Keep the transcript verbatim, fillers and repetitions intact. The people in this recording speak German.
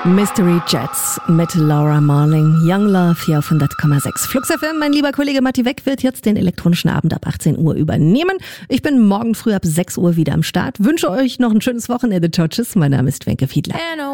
Mystery Jets mit Laura Marling, Young Love hier auf hundert Komma sechs. Flux F M, mein lieber Kollege Matti Weck wird jetzt den elektronischen Abend ab achtzehn Uhr übernehmen. Ich bin morgen früh ab sechs Uhr wieder am Start. Wünsche euch noch ein schönes Wochenende. Ciao, tschüss. Mein Name ist Wenke Fiedler.